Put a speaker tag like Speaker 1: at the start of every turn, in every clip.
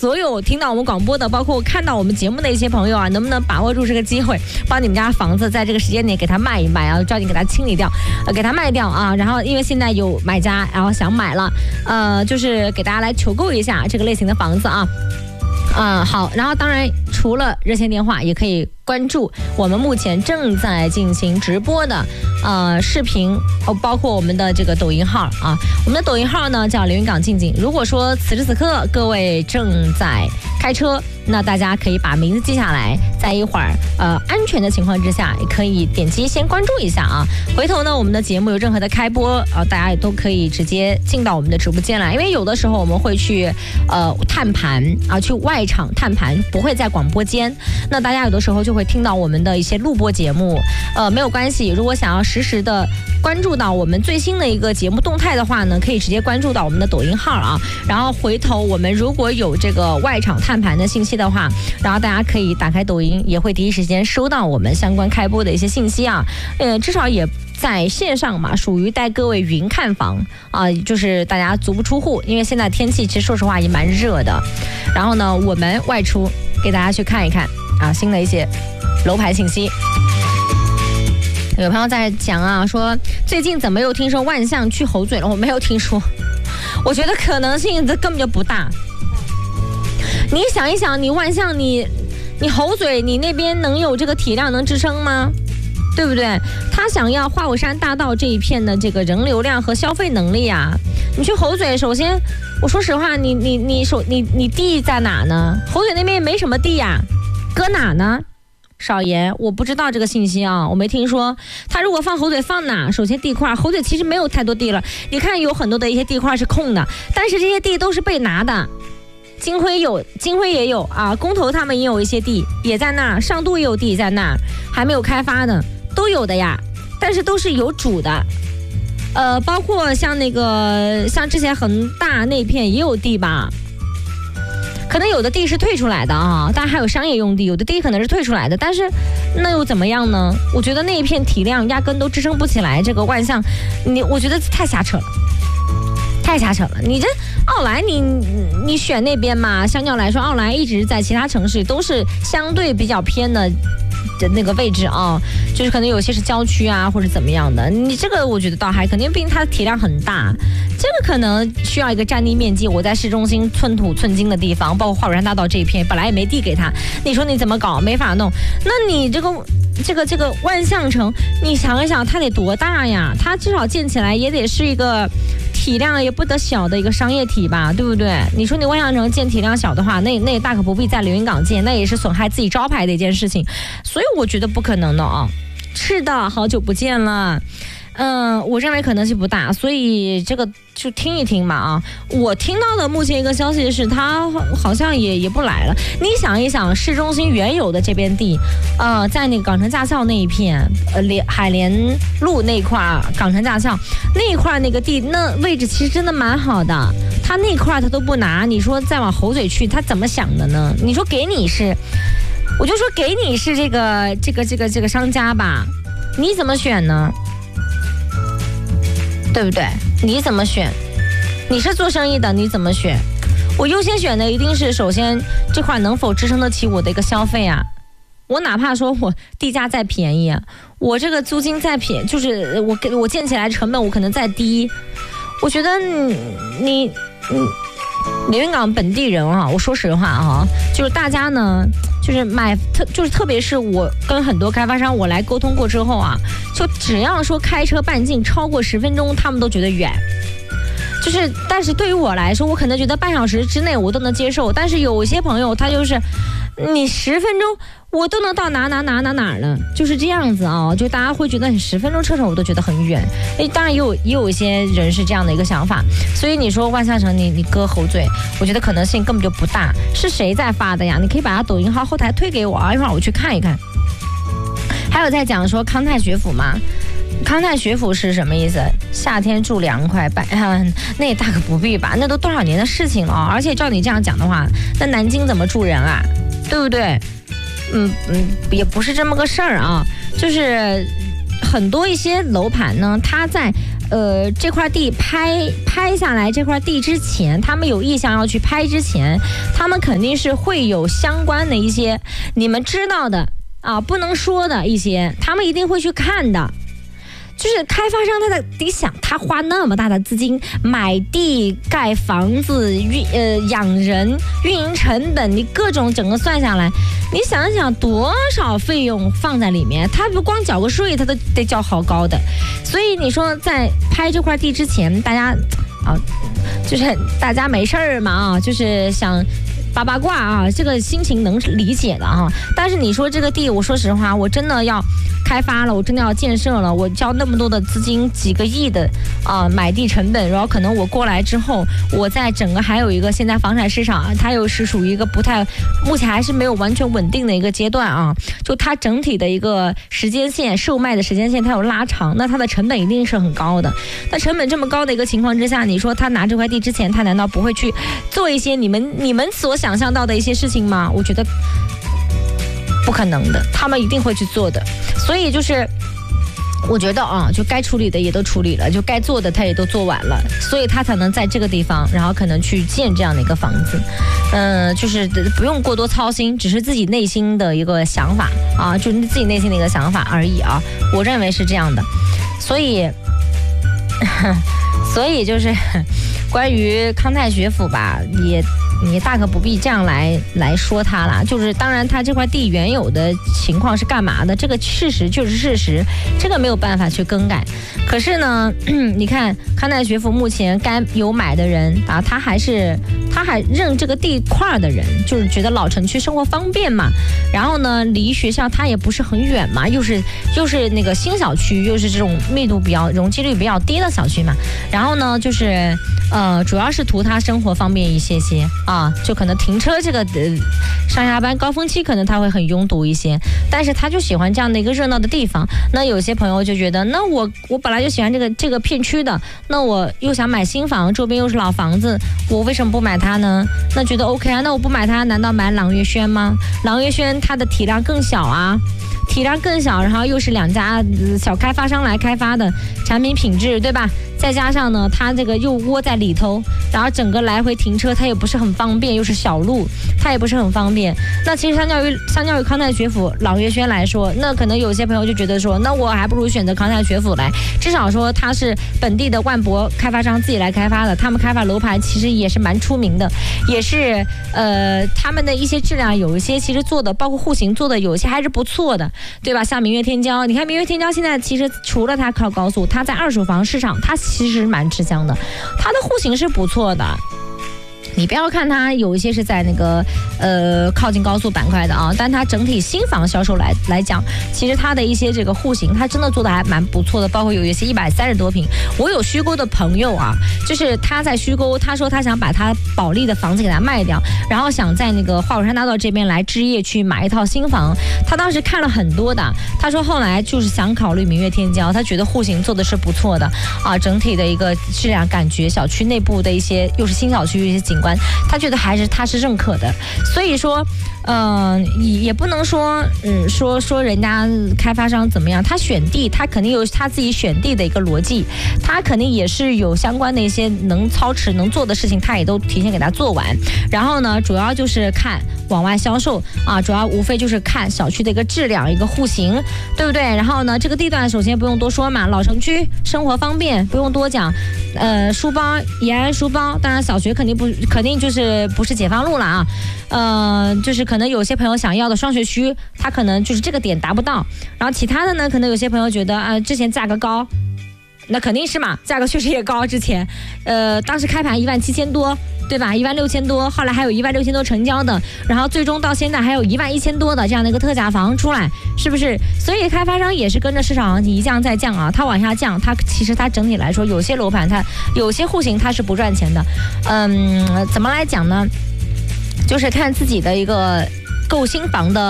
Speaker 1: 所有听到我们广播的，包括看到我们节目的一些朋友啊，能不能把握住这个机会，帮你们家房子在这个时间点给它卖一卖啊，抓紧给它清理掉，给它卖掉啊。然后因为现在有买家，然后想买了，就是给大家来求购一下这个类型的房子啊。好，然后当然除了热线电话，也可以关注我们目前正在进行直播的视频，包括我们的这个抖音号啊。我们的抖音号呢叫连云港静静。如果说此时此刻各位正在开车，那大家可以把名字记下来，在一会儿安全的情况之下，也可以点击先关注一下啊。回头呢，我们的节目有任何的开播大家也都可以直接进到我们的直播间来，因为有的时候我们会去探盘啊，去外场探盘，不会在广播间。那大家有的时候就会听到我们的一些录播节目，没有关系。如果想要实时的关注到我们最新的一个节目动态的话呢，可以直接关注到我们的抖音号啊。然后回头我们如果有这个外场探盘的信息的话，然后大家可以打开抖音，也会第一时间收到我们相关开播的一些信息啊。至少也在线上嘛，属于带各位云看房啊，就是大家足不出户，因为现在天气其实说实话也蛮热的。然后呢，我们外出给大家去看一看啊，新的一些楼盘信息。有朋友在讲啊，说最近怎么又听说万象去猴嘴了？我没有听说，我觉得可能性根本就不大。你想一想，你万象你猴嘴，你那边能有这个体量能支撑吗？对不对？他想要花果山大道这一片的这个人流量和消费能力啊，你去猴嘴，首先我说实话，你地在哪呢？猴嘴那边也没什么地呀，搁哪呢？少爷，我不知道这个信息啊，我没听说。他如果放猴嘴放哪？首先地块，猴嘴其实没有太多地了，你看有很多的一些地块是空的，但是这些地都是被拿的。金辉也有啊，工头他们也有一些地也在那儿，上都也有地在那儿，还没有开发呢，都有的呀，但是都是有主的。包括像像之前恒大那片也有地吧，可能有的地是退出来的啊，但还有商业用地，有的地可能是退出来的，但是那又怎么样呢？我觉得那一片体量压根都支撑不起来这个万象，我觉得太瞎扯了。太瞎扯了！你这奥莱你选那边嘛，相较来说，奥莱一直在其他城市都是相对比较偏的那个位置啊，就是可能有些是郊区啊或者怎么样的。你这个我觉得倒还肯定，毕竟它的体量很大，这个可能需要一个占地面积。我在市中心寸土寸金的地方，包括花果山大道这一片，本来也没地给他，你说你怎么搞？没法弄。那你这个万象城，你想一想，它得多大呀？它至少建起来也得是一个体量也不得小的一个商业体吧，对不对？你说你万象城建体量小的话，那也大可不必在连云港建，那也是损害自己招牌的一件事情，所以我觉得不可能的啊。是的，好久不见了。我认为可能性不大，所以这个就听一听嘛啊。我听到的目前一个消息是，他好像也不来了。你想一想，市中心原有的这边地，在那个港城驾校那一片，海联路那一块，港城驾校那一块那个地，那位置其实真的蛮好的。他那块他都不拿，你说再往猴嘴去，他怎么想的呢？你说给你是，我就说给你是这个商家吧，你怎么选呢？对不对？你怎么选？你是做生意的，你怎么选？我优先选的一定是首先这块能否支撑得起我的一个消费啊。我哪怕说我地价再便宜，我这个租金再便宜，就是我建起来成本我可能再低，我觉得你连云港本地人啊，我说实话啊，就是大家呢，就是特别是我跟很多开发商我来沟通过之后啊，就只要说开车半径超过10分钟，他们都觉得远。但是对于我来说，我可能觉得半小时之内我都能接受，但是有一些朋友他就是你10分钟我都能到哪儿了，就是这样子啊，就大家会觉得你10分钟车程我都觉得很远。当然也有一些人是这样的一个想法，所以你说万象城你割喉嘴，我觉得可能性根本就不大。是谁在发的呀？你可以把他抖音号后台推给我啊，一会儿我去看一看。还有在讲说康泰学府嘛，康泰学府是什么意思？夏天住凉快，那也大可不必吧，那都多少年的事情了啊！而且照你这样讲的话，那南京怎么住人啊？对不对？也不是这么个事儿啊，就是很多一些楼盘呢，它在这块地拍下来这块地之前，他们有意向要去拍之前，他们肯定是会有相关的一些你们知道的啊不能说的一些，他们一定会去看的。就是开发商你想他花那么大的资金买地盖房子养人运营成本，你各种整个算下来，你想想多少费用放在里面，他不光缴个税他都得缴好高的。所以你说在拍这块地之前，大家啊就是大家没事儿嘛啊，就是想八卦啊，这个心情能理解的啊。但是你说这个地，我说实话，我真的要开发了，我真的要建设了，我交那么多的资金，几个亿的买地成本，然后可能我过来之后，我在整个还有一个现在房产市场，它又是属于一个不太，目前还是没有完全稳定的一个阶段啊。就它整体的一个时间线，售卖的时间线它有拉长，那它的成本一定是很高的。那成本这么高的一个情况之下，你说他拿这块地之前，他难道不会去做一些你们所想象到的一些事情吗？我觉得不可能的，他们一定会去做的。所以就是我觉得啊，就该处理的也都处理了，就该做的他也都做完了，所以他才能在这个地方，然后可能去建这样的一个房子。就是不用过多操心，只是自己内心的一个想法啊，就是自己内心的一个想法而已啊。我认为是这样的，所以就是关于康泰学府吧，你大可不必这样来说它啦。就是当然它这块地原有的情况是干嘛的，这个事实就是事实，这个没有办法去更改。可是呢你看康泰学府目前该有买的人啊，他还认这个地块的人，就是觉得老城区生活方便嘛，然后呢离学校它也不是很远嘛，又是那个新小区，又是这种密度比较容积率比较低的小区嘛，然后呢就是主要是图他生活方便一些啊，就可能停车这个上下班高峰期可能他会很拥堵一些，但是他就喜欢这样的一个热闹的地方。那有些朋友就觉得，那我本来就喜欢这个片区的，那我又想买新房，周边又是老房子，我为什么不买它呢？那觉得 OK 啊，那我不买它，难道买朗悦轩吗？朗悦轩它的体量更小啊，然后又是两家小开发商来开发的，产品品质对吧？再加上呢，它这个又窝在里头，然后整个来回停车它也不是很方便，又是小路，它也不是很方便。那其实相较于康泰学府、朗悦轩来说，那可能有些朋友就觉得说，那我还不如选择康泰学府来，至少说它是本地的万博开发商自己来开发的，他们开发楼盘其实也是蛮出名的，也是他们的一些质量有一些其实做的，包括户型做的有一些还是不错的，对吧？像明月天骄，你看明月天骄现在其实除了它靠高速，它在二手房市场它其实蛮吃香的，它的户型是不错的。你不要看它有一些是在那个靠近高速板块的啊，但它整体新房销售来讲，其实它的一些这个户型，它真的做的还蛮不错的，包括有一些130多平。我有虚沟的朋友啊，就是他在虚沟，他说他想把他保利的房子给他卖掉，然后想在那个华果山大道这边来置业去买一套新房。他当时看了很多的，他说后来就是想考虑明月天骄，他觉得户型做的是不错的啊，整体的一个质量感觉，小区内部的一些又是新小区一些景观，他觉得他是认可的。所以说也不能说说人家开发商怎么样，他选地他肯定有他自己选地的一个逻辑，他肯定也是有相关的一些能操持能做的事情，他也都提前给他做完。然后呢主要就是看往外销售啊，主要无非就是看小区的一个质量一个户型，对不对？然后呢这个地段首先不用多说嘛，老城区生活方便不用多讲，书包延安书包，当然小学肯定就是不是解放路了啊，就是可能有些朋友想要的双学区，他可能就是这个点达不到，然后其他的呢，可能有些朋友觉得之前价格高，那肯定是嘛，价格确实也高，之前当时开盘17000多，对吧？16000多，后来还有16000多成交的，然后最终到现在还有11000多的这样的一个特价房出来，是不是？所以开发商也是跟着市场行情一降再降啊，它往下降，它其实它整体来说，有些楼盘它有些户型它是不赚钱的，怎么来讲呢？就是看自己的一个购新房的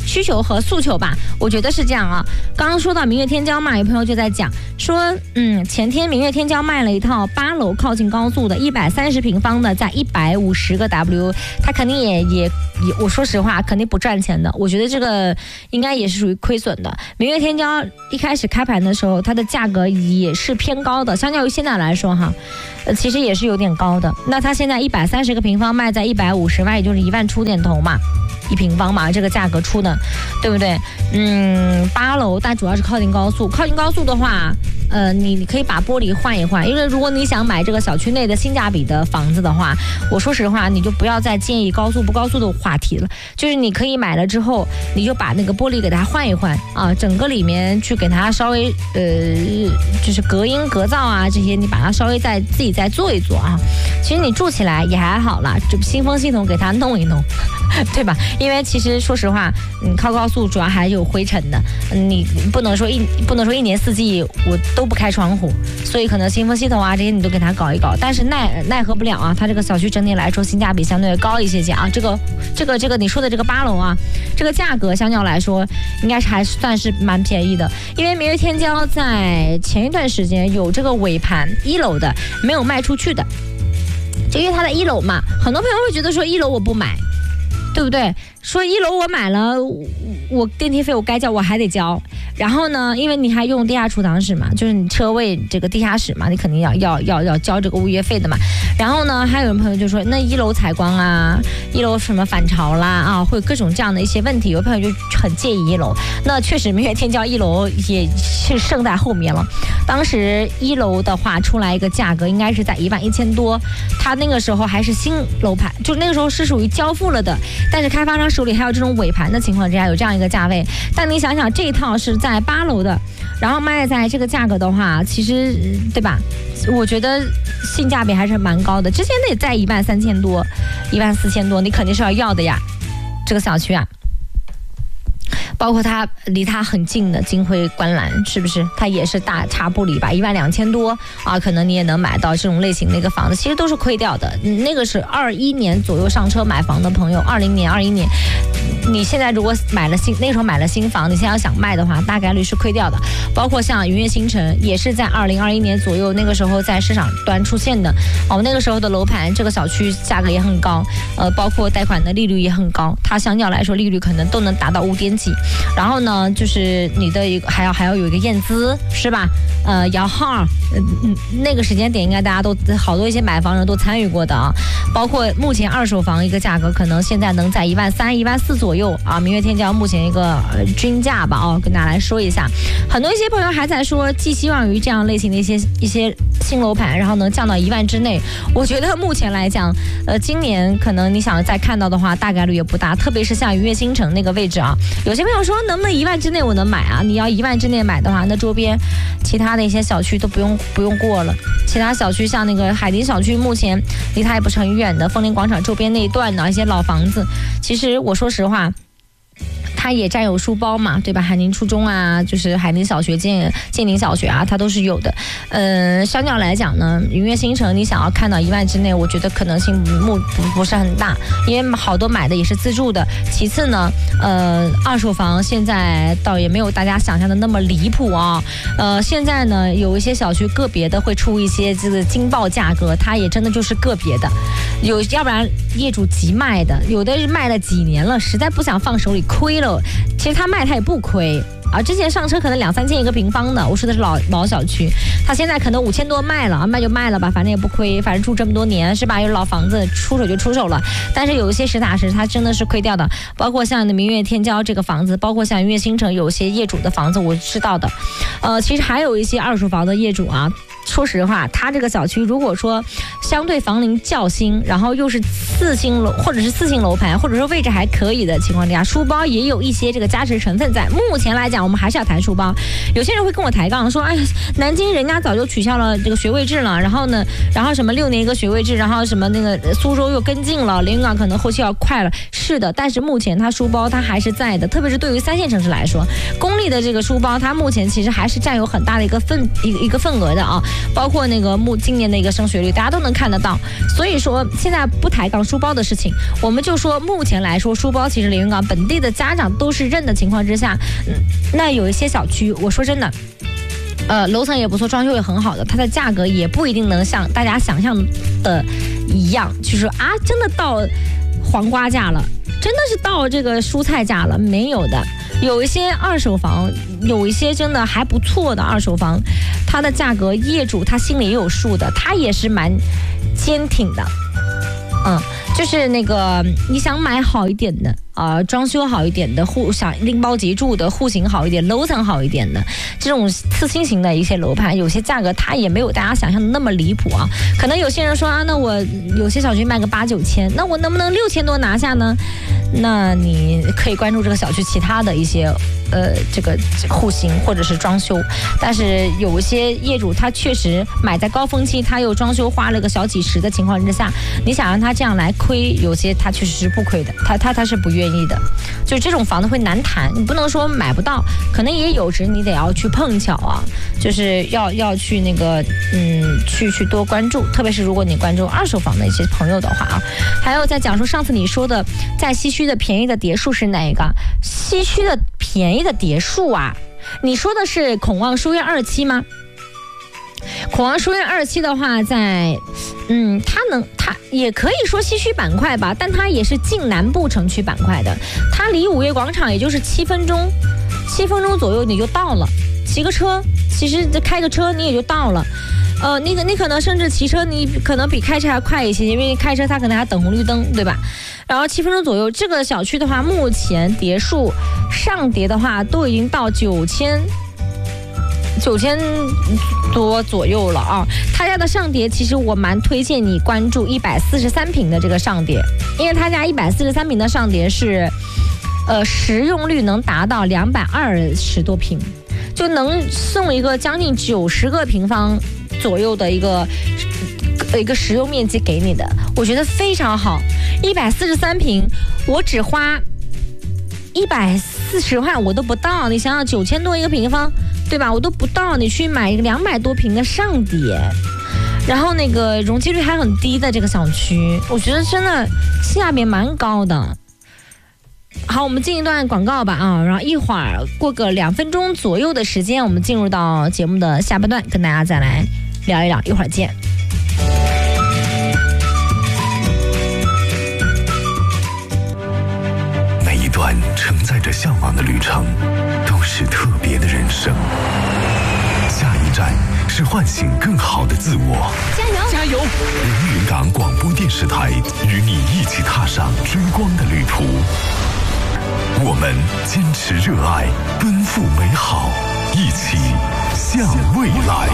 Speaker 1: 需求和诉求吧，我觉得是这样啊。刚刚说到明月天骄嘛，有朋友就在讲说，前天明月天骄卖了一套8楼靠近高速的130平方的，在150个 W， 它肯定也，我说实话肯定不赚钱的，我觉得这个应该也是属于亏损的。明月天骄一开始开盘的时候，它的价格也是偏高的，相较于现在来说哈，其实也是有点高的。那它现在130个平方卖在150万，也就是1万出点头嘛。1平方嘛，这个价格出的，对不对？8楼，但主要是靠近高速。靠近高速的话，你可以把玻璃换一换，因为如果你想买这个小区内的性价比的房子的话，我说实话，你就不要再建议高速不高速的话题了。就是你可以买了之后，你就把那个玻璃给它换一换啊，整个里面去给它稍微就是隔音隔噪啊这些，你把它稍微自己再做一做啊。其实你住起来也还好啦，就新风系统给它弄一弄，对吧？因为其实说实话，靠高速主要还有灰尘的，你不能说一年四季我都不开窗户，所以可能新风系统啊这些你都给它搞一搞，但是奈何不了啊，它这个小区整体来说性价比相对高一些啊。这个你说的这个8楼啊，这个价格相较来说应该是还算是蛮便宜的，因为明月天骄在前一段时间有这个尾盘1楼的没有卖出去的，就因为它的1楼嘛，很多朋友会觉得说1楼我不买，对不对？说1楼我买了，我电梯费我该交我还得交，然后呢，因为你还用地下储藏室嘛，就是你车位这个地下室嘛，你肯定要交这个物业费的嘛。然后呢，还有人朋友就说，那1楼采光啊，1楼什么反潮啦啊，会有各种这样的一些问题，有朋友就很介意1楼。那确实明月天骄1楼也是胜在后面了。当时1楼的话出来一个价格应该是在11000多，他那个时候还是新楼盘，就那个时候是属于交付了的，但是开发商手里还有这种尾盘的情况之下有这样一个价位。但你想想，这一套是在8楼的，然后卖在这个价格的话，其实对吧？我觉得性价比还是蛮高的。之前得在13000多、14000多，你肯定是要的呀。这个小区啊，包括它离它很近的金辉观澜，是不是？它也是大差不离吧，12000多啊，可能你也能买到这种类型的一个房子，其实都是亏掉的。那个是21年左右上车买房的朋友，20年、21年，你现在如果那时候买了新房，你现在要想卖的话，大概率是亏掉的。包括像云悦新城，也是在2021年左右，那个时候在市场端出现的。那个时候的楼盘，这个小区价格也很高，包括贷款的利率也很高，它相较来说利率可能都能达到5点几。然后呢，就是你的一个还要有一个验资，是吧？摇号，那个时间点应该大家都好多一些买房人都参与过的啊。包括目前2手房一个价格，可能现在能在13000、14000左右啊。明月天骄目前一个均价吧，跟大家来说一下。很多一些朋友还在说寄希望于这样类型的一些新楼盘，然后能降到1万之内。我觉得目前来讲，今年可能你想再看到的话，大概率也不大，特别是像云悦新城那个位置啊，有些朋友说能不能1万之内我能买啊？你要1万之内买的话，那周边其他的一些小区都不用过了。其他小区像那个海淀小区，目前离它也不是很远的，枫林广场周边那一段的一些老房子，其实我说实话，它也占有书包嘛，对吧？海宁初中啊，就是海宁小学、建宁小学啊，它都是有的。相较来讲呢，云悦新城你想要看到1万之内，我觉得可能性不是很大，因为好多买的也是自住的。其次呢，二手房现在倒也没有大家想象的那么离谱啊。现在呢，有一些小区个别的会出一些这个惊爆价格，它也真的就是个别的，要不然业主急卖的，有的是卖了几年了，实在不想放手里亏了。其实他卖他也不亏啊，之前上车可能2-3千一个平方的，我说的是老小区，他现在可能5000多卖了，卖就卖了吧，反正也不亏，反正住这么多年是吧？有老房子出手就出手了，但是有一些实打实他真的是亏掉的，包括像明月天骄这个房子，包括像云悦新城有些业主的房子我知道的，其实还有一些二手房的业主啊。说实话，他这个小区如果说相对房龄较新，然后又是4星楼或者是4星楼盘，或者说位置还可以的情况下，书包也有一些这个加持成分在。目前来讲，我们还是要谈书包。有些人会跟我抬杠说，哎，南京人家早就取消了这个学位制了，然后什么6年一个学位制，然后什么那个苏州又跟进了，连云港可能后期要快了。是的，但是目前它书包它还是在的，特别是对于3线城市来说，公立的这个书包它目前其实还是占有很大的一个份额的啊。 包括那个今年的一个升学率，大家都能看得到。所以说现在不抬杠书包的事情，我们就说目前来说，书包其实连云港本地的家长都是认的情况之下，那有一些小区，我说真的。楼层也不错，装修也很好的，它的价格也不一定能像大家想象的一样，就是啊，真的到黄瓜价了，真的是到这个蔬菜价了，没有的。有一些二手房，有一些真的还不错的二手房，它的价格业主他心里也有数的，他也是蛮坚挺的。就是那个你想买好一点的装修好一点的想拎包即住的户型好一点，楼层好一点的这种次新型的一些楼盘，有些价格它也没有大家想象的那么离谱啊。可能有些人说那我有些小区卖个8、9千，那我能不能6000多拿下呢？那你可以关注这个小区其他的一些这个户型或者是装修，但是有一些业主他确实买在高峰期，他又装修花了个小几十的情况之下，你想让他这样来亏，有些他确实是不亏的，他是不愿意的。就这种房子会难谈，你不能说买不到，可能也有时你得要去碰巧啊，就是要去那个去多关注，特别是如果你关注二手房的一些朋友的话啊。还有在讲述上次你说的在西区的便宜的别墅是哪一个？西区的便宜的别墅啊，你说的是孔望书院2期吗？孔望书院2期的话在它也可以说西区板块吧，但它也是近南部城区板块的，它离五月广场也就是7分钟左右你就到了，骑个车其实开个车你也就到了。你可能甚至骑车你可能比开车还快一些，因为开车它可能还等红绿灯，对吧？然后7分钟左右，这个小区的话，目前叠数上叠的话都已经到9000多左右了啊。他家的上叠其实我蛮推荐你关注143平的这个上叠，因为他家143平的上叠是实用率能达到220多平，就能送一个将近90个平方左右的一个实用面积给你的，我觉得非常好。143平我只花140万我都不到，你想想9000多一个平方，对吧？我都不到，你去买一个200多平的上叠，然后那个容积率还很低的这个小区，我觉得真的性价比蛮高的。好，我们进一段广告吧啊，然后一会儿过个2分钟左右的时间，我们进入到节目的下半段，跟大家再来聊一聊，一会儿见。
Speaker 2: 每一段承载着向往的旅程，都是特别的人生。下一站是唤醒更好的自我。
Speaker 3: 加油！加油！
Speaker 2: 连云港广播电视台与你一起踏上追光的旅途。我们坚持热爱，奔赴美好，一起向未来。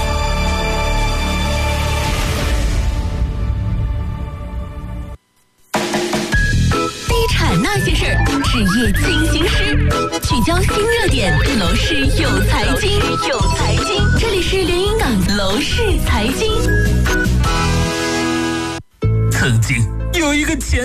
Speaker 3: 地产那些事儿，事业进行时，聚焦新热点，楼市有财经，这里是连云港楼市财经。
Speaker 4: 曾经有一个前